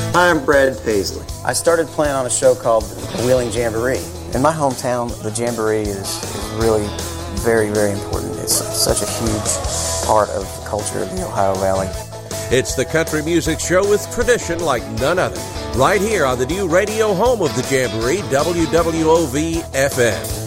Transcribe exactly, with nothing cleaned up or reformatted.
Hi, I'm Brad Paisley. I started playing on a show called the Wheeling Jamboree. In my hometown, the Jamboree is, is really very, very important. It's such a huge part of the culture of the Ohio Valley. It's the country music show with tradition like none other. Right here on the new radio home of the Jamboree, W W O V F M.